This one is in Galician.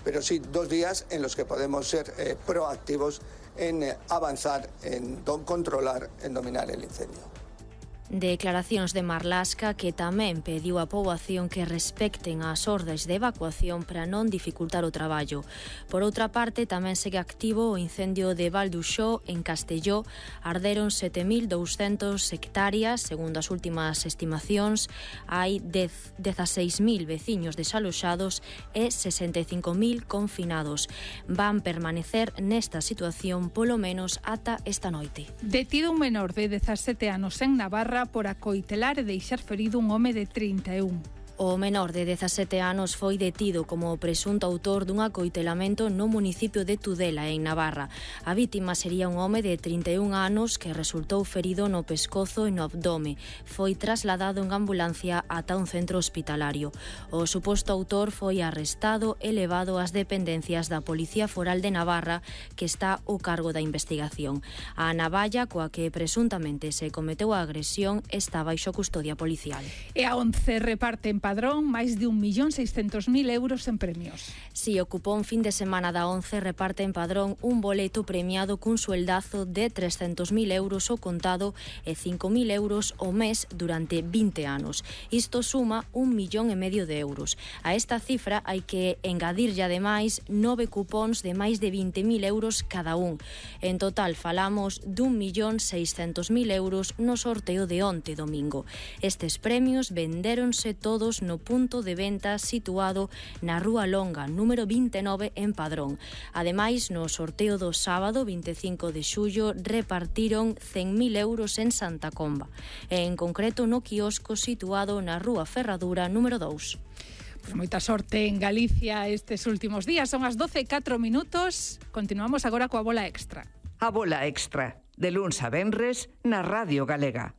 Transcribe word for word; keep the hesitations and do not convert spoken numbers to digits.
pero sí dos días en los que podemos ser eh, proactivos en eh, avanzar, en don, controlar, en dominar el incendio. Declaracións de Marlaska, que tamén pediu á poboación que respecten as ordes de evacuación para non dificultar o traballo. Por outra parte, tamén segue activo o incendio de Val d'Uixó en Castelló. Arderon sete mil douscentas hectáreas, segundo as últimas estimacións. Hai dezaseis mil veciños desaloxados e sesenta e cinco mil confinados. Van permanecer nesta situación polo menos ata esta noite. Detido un menor de dezasete anos en Navarra por acoitelar e deixar ferido un home de trinta e un. O menor de dezasete anos foi detido como presunto autor dun acoitelamento no municipio de Tudela, en Navarra. A vítima sería un home de trinta e un anos que resultou ferido no pescozo e no abdome. Foi trasladado en ambulancia ata un centro hospitalario. O suposto autor foi arrestado e levado ás dependencias da Policía Foral de Navarra, que está ao cargo da investigación. A navalla coa que presuntamente se cometeu a agresión está baixo custodia policial. E a once reparte en Padrón máis de un millón seiscentos mil euros en premios. Si o cupón fin de semana da once reparte en Padrón un boleto premiado cun sueldazo de trescentos mil euros ao contado e cinco mil euros ao mes durante vinte anos. Isto suma un millón e medio de euros. A esta cifra hai que engadirlle ademais nove cupóns de máis de vinte mil euros cada un. En total falamos dun millón seiscentos mil euros no sorteo de onte domingo. Estes premios vendéronse todos no punto de venta situado na Rúa Longa, número vinte e nove en Padrón. Ademais, no sorteo do sábado vinte e cinco de xullo repartiron cen mil euros en Santa Comba, e en concreto no quiosco situado na Rúa Ferradura, número dous. Pues moita sorte en Galicia estes últimos días. Son as doce e catro minutos. Continuamos agora coa bola extra. A bola extra, de luns a venres, na Radio Galega.